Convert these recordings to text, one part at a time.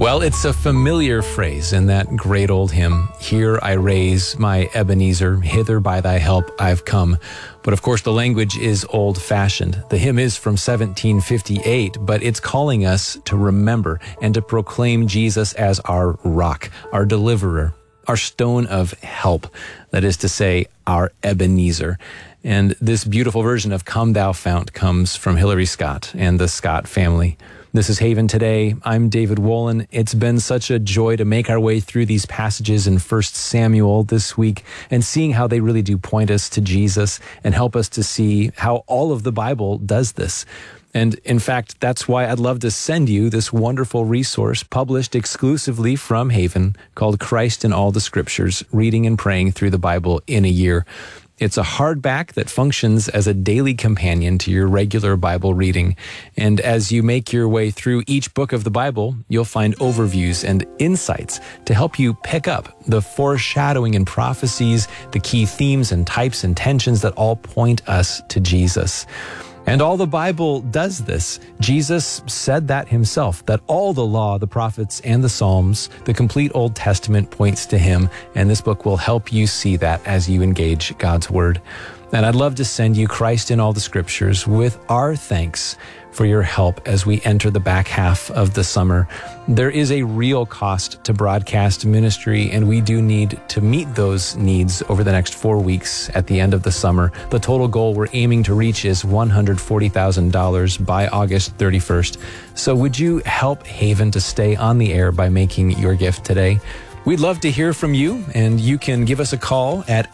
Well, it's a familiar phrase in that great old hymn, "Here I raise my Ebenezer, hither by thy help I've come." But of course, the language is old-fashioned. The hymn is from 1758, but it's calling us to remember and to proclaim Jesus as our rock, our deliverer, our stone of help. That is to say, our Ebenezer. And this beautiful version of "Come Thou Fount" comes from Hillary Scott and the Scott family. This is Haven Today. I'm David Wolin. It's been such a joy to make our way through these passages in 1 Samuel this week and seeing how they really do point us to Jesus and help us to see how all of the Bible does this. And in fact, that's why I'd love to send you this wonderful resource published exclusively from Haven called Christ in All the Scriptures, Reading and Praying Through the Bible in a Year. It's a hardback that functions as a daily companion to your regular Bible reading. And as you make your way through each book of the Bible, you'll find overviews and insights to help you pick up the foreshadowing and prophecies, the key themes and types and tensions that all point us to Jesus. And all the Bible does this. Jesus said that himself, that all the law, the prophets, and the Psalms, the complete Old Testament points to him. And this book will help you see that as you engage God's Word. And I'd love to send you Christ in All the Scriptures with our thanks for your help as we enter the back half of the summer. There is a real cost to broadcast ministry, and we do need to meet those needs over the next 4 weeks at the end of the summer. The total goal we're aiming to reach is $140,000 by August 31st. So would you help Haven to stay on the air by making your gift today? We'd love to hear from you, and you can give us a call at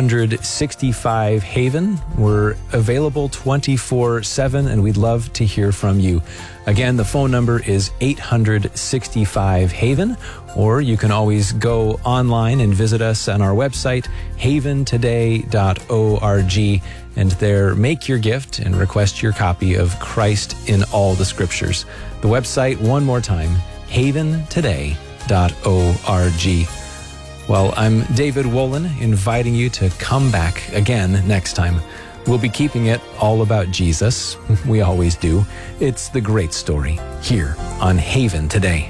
865-HAVEN. We're available 24/7, and we'd love to hear from you. Again, the phone number is 865-HAVEN, or you can always go online and visit us on our website, haventoday.org, and there make your gift and request your copy of Christ in All the Scriptures. The website, one more time, haventoday.org. Well, I'm David Wolin, inviting you to come back again next time. We'll be keeping it all about Jesus. We always do. It's the great story here on Haven Today.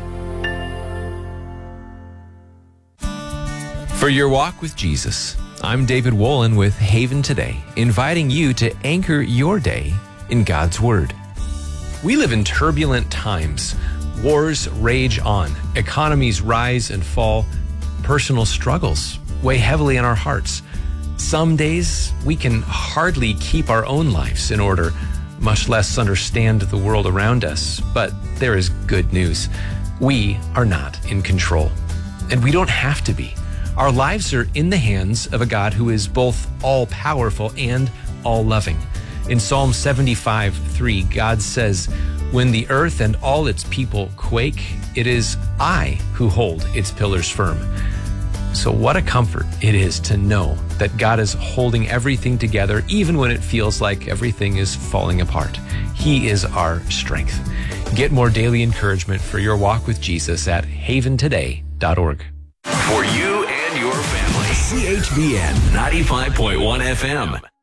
For your walk with Jesus, I'm David Wolin with Haven Today, inviting you to anchor your day in God's Word. We live in turbulent times. Wars rage on, economies rise and fall, personal struggles weigh heavily on our hearts. Some days we can hardly keep our own lives in order, much less understand the world around us. But there is good news. We are not in control, and we don't have to be. Our lives are in the hands of a God who is both all-powerful and all-loving. In Psalm 75:3, God says, "When the earth and all its people quake, it is I who hold its pillars firm." So what a comfort it is to know that God is holding everything together, even when it feels like everything is falling apart. He is our strength. Get more daily encouragement for your walk with Jesus at haventoday.org. For you and your family, CHBN 95.1 FM.